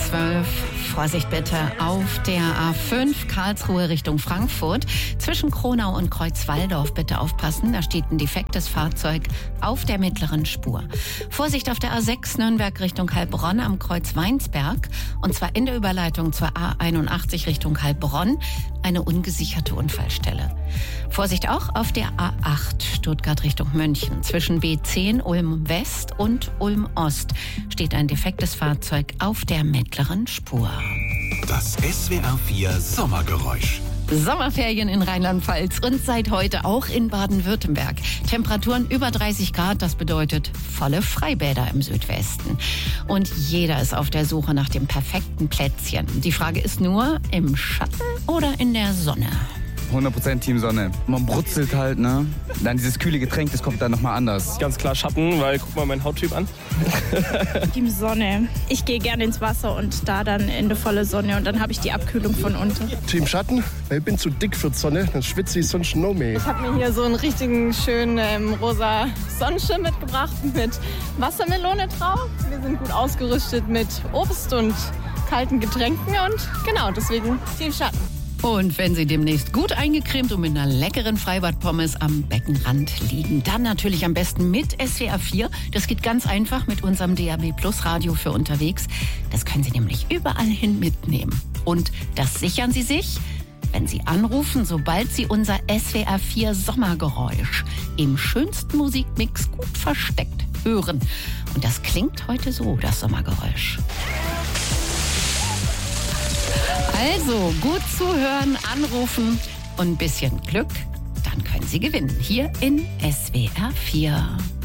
12. Vorsicht bitte auf der A5 Karlsruhe Richtung Frankfurt. Zwischen Kronau und Kreuzwaldorf bitte aufpassen. Da steht ein defektes Fahrzeug auf der mittleren Spur. Vorsicht auf der A6 Nürnberg Richtung Heilbronn am Kreuz Weinsberg. Und zwar in der Überleitung zur A81 Richtung Heilbronn. Eine ungesicherte Unfallstelle. Vorsicht auch auf der A8 Stuttgart Richtung München. Zwischen B10 Ulm West und Ulm Ost steht ein defektes Fahrzeug auf der mittleren Spur. Das SWR4 Sommergeräusch. Sommerferien in Rheinland-Pfalz und seit heute auch in Baden-Württemberg. Temperaturen über 30 Grad, das bedeutet volle Freibäder im Südwesten. Und jeder ist auf der Suche nach dem perfekten Plätzchen. Die Frage ist nur, im Schatten oder in der Sonne? 100% Team Sonne. Man brutzelt halt, ne? Dann dieses kühle Getränk, das kommt dann nochmal anders. Ganz klar Schatten, weil guck mal meinen Hauttyp an. Team Sonne. Ich gehe gerne ins Wasser und da dann in die volle Sonne und dann habe ich die Abkühlung von unten. Team Schatten, weil ich bin zu dick für die Sonne, dann schwitze ich sonst noch mehr. Ich habe mir hier so einen richtigen schönen rosa Sonnenschirm mitgebracht mit Wassermelone drauf. Wir sind gut ausgerüstet mit Obst und kalten Getränken und genau, deswegen Team Schatten. Und wenn Sie demnächst gut eingecremt und mit einer leckeren Freibadpommes am Beckenrand liegen, dann natürlich am besten mit SWR4. Das geht ganz einfach mit unserem DAB Plus Radio für unterwegs. Das können Sie nämlich überall hin mitnehmen. Und das sichern Sie sich, wenn Sie anrufen, sobald Sie unser SWR4 Sommergeräusch im schönsten Musikmix gut versteckt hören. Und das klingt heute so, das Sommergeräusch. Also gut zuhören, anrufen und ein bisschen Glück, dann können Sie gewinnen hier in SWR4.